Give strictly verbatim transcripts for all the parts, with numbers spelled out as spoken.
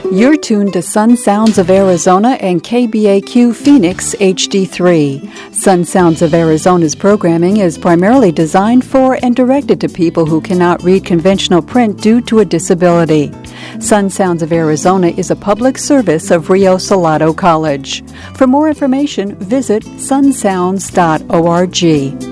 You're tuned to Sun Sounds of Arizona and K B A Q Phoenix H D three. Sun Sounds of Arizona's programming is primarily designed for and directed to people who cannot read conventional print due to a disability. Sun Sounds of Arizona is a public service of Rio Salado College. For more information, visit sun sounds dot org.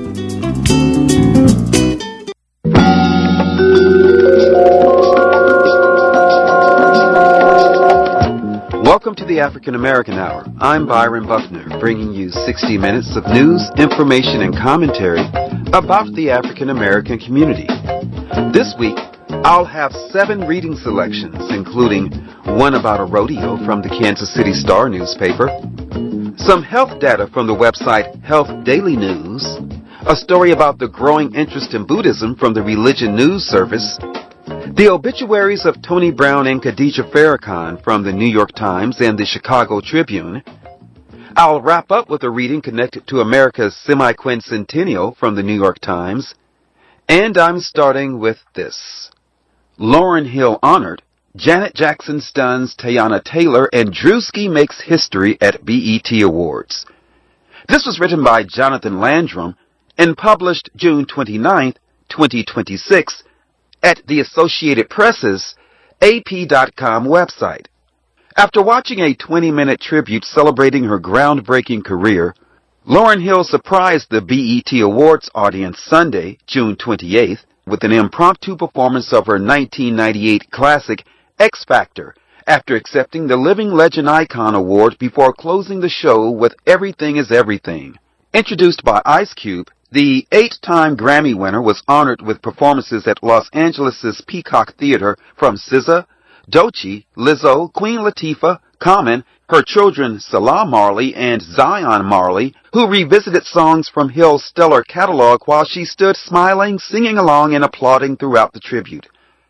Welcome to the African American Hour. I'm Byron Buckner, bringing you sixty minutes of news, information, and commentary about the African American community. This week, I'll have seven reading selections, including one about a rodeo from the Kansas City Star newspaper, some health data from the website Health Daily News, a story about the growing interest in Buddhism from the Religion News Service, the obituaries of Tony Brown and Khadijah Farrakhan from the New York Times and the Chicago Tribune. I'll wrap up with a reading connected to America's semi-quincentennial from the New York Times. And I'm starting with this. Lauryn Hill honored, Janet Jackson stuns Teyana Taylor, and Drewski makes history at B E T Awards. This was written by Jonathan Landrum and published June twenty-ninth, twenty twenty-six, at the Associated Press's A P dot com website. After watching a twenty-minute tribute celebrating her groundbreaking career, Lauryn Hill surprised the B E T Awards audience Sunday, June twenty-eighth, with an impromptu performance of her nineteen ninety-eight classic X Factor, after accepting the Living Legend Icon Award before closing the show with Everything is Everything. Introduced by Ice Cube, the eight-time Grammy winner was honored with performances at Los Angeles' Peacock Theater from S Z A, Doechii, Lizzo, Queen Latifah, Common, her children Salah Marley and Zion Marley, who revisited songs from Hill's stellar catalog while she stood smiling, singing along, and applauding throughout the tribute.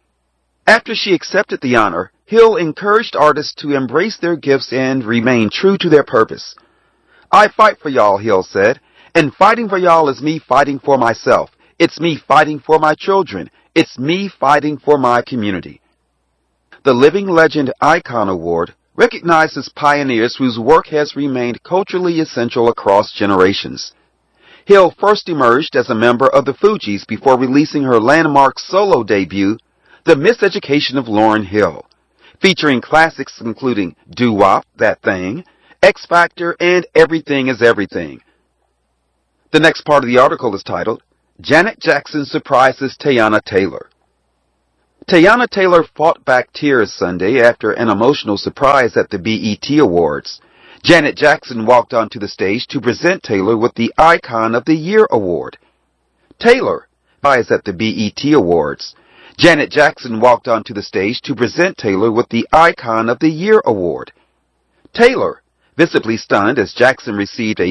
After she accepted the honor, Hill encouraged artists to embrace their gifts and remain true to their purpose. "I fight for y'all," Hill said. "And fighting for y'all is me fighting for myself. It's me fighting for my children. It's me fighting for my community." The Living Legend Icon Award recognizes pioneers whose work has remained culturally essential across generations. Hill first emerged as a member of the Fugees before releasing her landmark solo debut, The Miseducation of Lauryn Hill, featuring classics including Doo-Wop, That Thing, X Factor, and Everything is Everything. The next part of the article is titled, Janet Jackson Surprises Teyana Taylor. Teyana Taylor fought back tears Sunday after an emotional surprise at the B E T Awards. Janet Jackson walked onto the stage to present Taylor with the Icon of the Year Award. Taylor is at the B E T Awards. Janet Jackson walked onto the stage to present Taylor with the Icon of the Year Award. Taylor, visibly stunned as Jackson received a